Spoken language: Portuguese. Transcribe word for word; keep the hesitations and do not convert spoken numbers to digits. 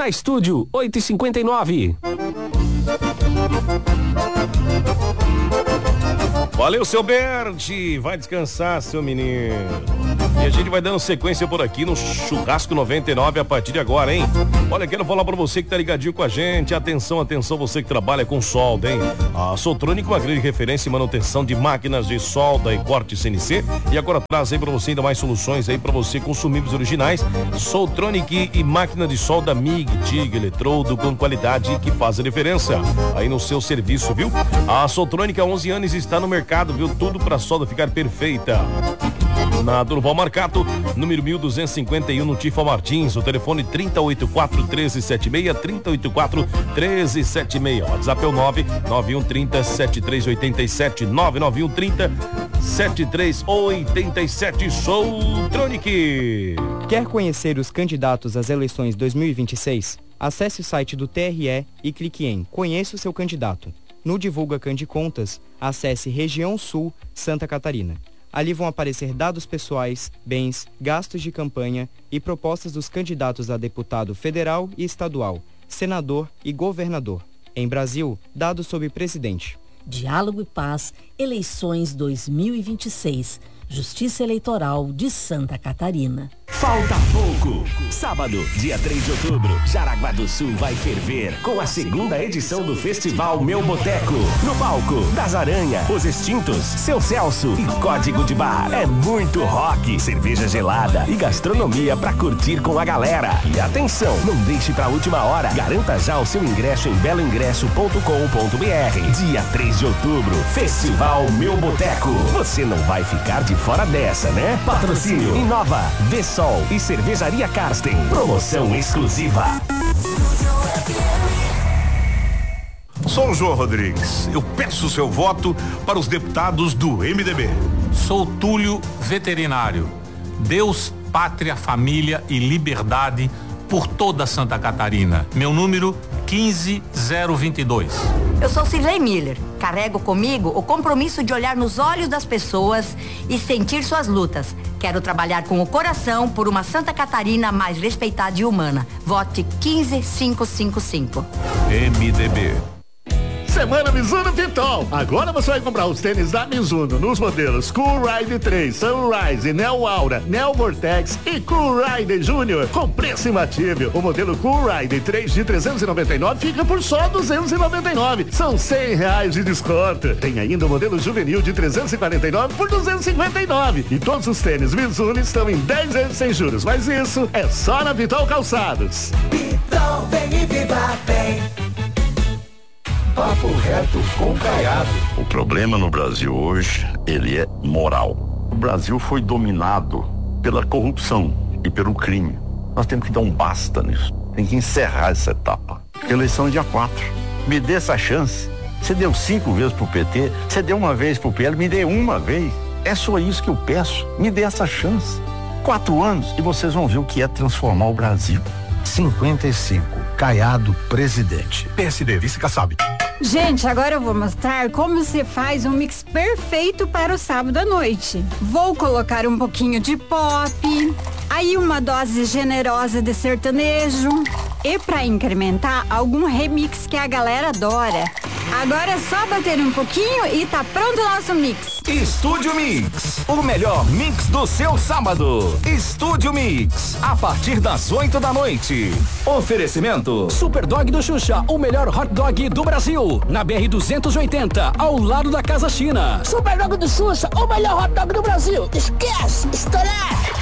Na Estúdio oito e cinquenta e nove. Valeu, seu Berti. Vai descansar, seu menino. E a gente vai dando sequência por aqui no Churrasco noventa e nove a partir de agora, hein? Olha, quero falar pra você que tá ligadinho com a gente. Atenção, atenção, você que trabalha com solda, hein? A Soltronic, uma grande referência em manutenção de máquinas de solda e corte C N C. E agora traz aí pra você ainda mais soluções aí pra você consumir os originais. Soltronic e máquina de solda M I G, T I G, eletrodo com qualidade que faz a diferença aí no seu serviço, viu? A Soltronic há onze anos está no mercado, viu? Tudo pra solda ficar perfeita. Na Durval Marcato, número mil duzentos e cinquenta e um no Tifa Martins, o telefone trinta e oito quatro, treze setenta e seis, trinta e oito quatro, treze setenta e seis, o WhatsApp é o nove nove um trinta, setenta e três oitenta e sete, nove nove um trinta, setenta e três oitenta e sete, Soltronic. Quer conhecer os candidatos às eleições dois mil e vinte e seis? Acesse o site do T R E e clique em Conheça o seu candidato. No Divulga Candicontas, acesse Região Sul, Santa Catarina. Ali vão aparecer dados pessoais, bens, gastos de campanha e propostas dos candidatos a deputado federal e estadual, senador e governador. Em Brasil, dados sobre presidente. Diálogo e Paz, eleições dois mil e vinte e seis. Justiça Eleitoral de Santa Catarina. Falta pouco. Sábado, dia três de outubro, Jaraguá do Sul vai ferver com a segunda edição do Festival Meu Boteco. No palco, Das Aranha, Os Extintos, Seu Celso e Código de Bar. É muito rock, cerveja gelada e gastronomia pra curtir com a galera. E atenção, não deixe pra última hora. Garanta já o seu ingresso em belo ingresso ponto com ponto b r. Dia três de outubro, Festival Meu Boteco. Você não vai ficar de fora dessa, né? Patrocínio Inova, Vessol e Cervejaria Karsten. Promoção exclusiva. Sou o João Rodrigues. Eu peço o seu voto para os deputados do M D B. Sou Túlio Veterinário. Deus, pátria, família e liberdade por toda Santa Catarina. Meu número quinze zero vinte e dois. Eu sou Cirlei Miller. Carrego comigo o compromisso de olhar nos olhos das pessoas e sentir suas lutas. Quero trabalhar com o coração por uma Santa Catarina mais respeitada e humana. Vote quinze mil quinhentos e cinquenta e cinco. M D B. Semana Mizuno Pitol. Agora você vai comprar os tênis da Mizuno nos modelos Cool Ride três, Sunrise, Neo Aura, Neo Vortex e Cool Ride Júnior com preço imbatível. O modelo Cool Ride três de trezentos e noventa e nove fica por só duzentos e noventa e nove. São cem reais de desconto. Tem ainda o modelo juvenil de trezentos e quarenta e nove por duzentos e cinquenta e nove. E todos os tênis Mizuno estão em dez vezes sem juros. Mas isso é só na Pitol Calçados. Pitol, vem e viva bem. Papo reto com Caiado. O problema no Brasil hoje, ele é moral. O Brasil foi dominado pela corrupção e pelo crime. Nós temos que dar um basta nisso. Tem que encerrar essa etapa. Eleição é dia quatro. Me dê essa chance. Você deu cinco vezes pro P T, você deu uma vez pro P L, me dê uma vez. É só isso que eu peço. Me dê essa chance. Quatro anos e vocês vão ver o que é transformar o Brasil. cinquenta e cinco. Caiado, presidente. P S D, vice Kassab. Gente, agora eu vou mostrar como se faz um mix perfeito para o sábado à noite. Vou colocar um pouquinho de pop, aí uma dose generosa de sertanejo e para incrementar, algum remix que a galera adora. Agora é só bater um pouquinho e tá pronto o nosso mix. Estúdio Mix, o melhor mix do seu sábado. Estúdio Mix, a partir das oito da noite. Oferecimento Super Dog do Xuxa, o melhor hot dog do Brasil. Na B R duzentos e oitenta, ao lado da Casa China. Super Dog do Xuxa, o melhor hot dog do Brasil. Esquece, estourar.